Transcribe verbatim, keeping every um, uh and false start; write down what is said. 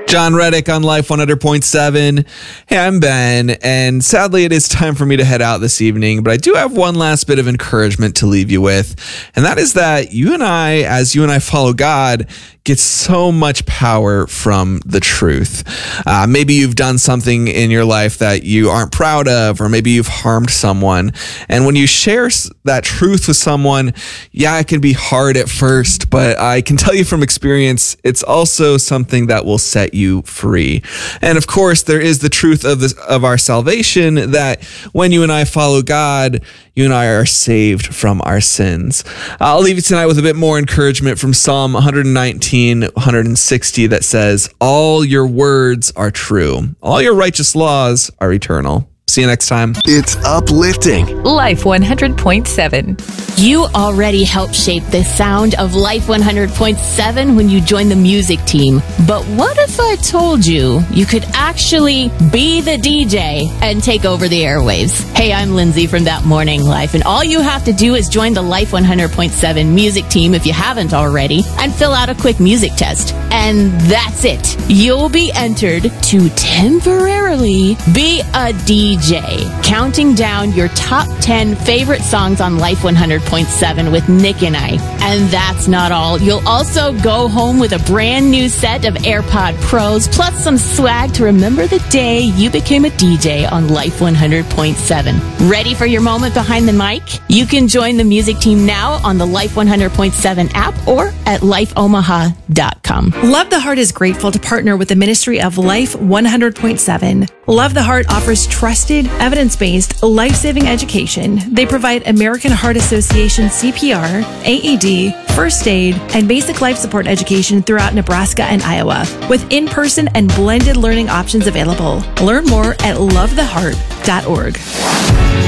John Reddick on Life one hundred point seven. Hey, I'm Ben, and sadly it is time for me to head out this evening, but I do have one last bit of encouragement to leave you with, and that is that you and I, as you and I follow God, get so much power from the truth. Uh, maybe you've done something in your life that you aren't proud of, or maybe you've harmed someone, and when you share that truth with someone, yeah, it can be hard at first, but I can tell you from experience, it's also something that will set you free. And of course, there is the truth of this, of our salvation, that when you and I follow God, you and I are saved from our sins. I'll leave you tonight with a bit more encouragement from Psalm one nineteen, one sixty that says, "All your words are true. All your righteous laws are eternal." See you next time. It's uplifting. Life one hundred point seven. You already helped shape the sound of Life one hundred point seven when you joined the music team. But what if I told you you could actually be the D J and take over the airwaves? Hey, I'm Lindsay from That Morning Life, and all you have to do is join the Life one hundred point seven music team if you haven't already, and fill out a quick music test. And that's it. You'll be entered to temporarily be a D J, counting down your top ten favorite songs on Life one hundred point seven with Nick and I. And that's not all. You'll also go home with a brand new set of AirPod Pros, plus some swag to remember the day you became a D J on Life one hundred point seven. Ready for your moment behind the mic? You can join the music team now on the Life one hundred point seven app or at life omaha dot com. Love the Heart is grateful to partner with the ministry of Life one hundred point seven. Love the Heart offers trusted, evidence-based, life-saving education. They provide American Heart Association C P R, A E D, first aid, and basic life support education throughout Nebraska and Iowa, with in-person and blended learning options available. Learn more at love the heart dot org.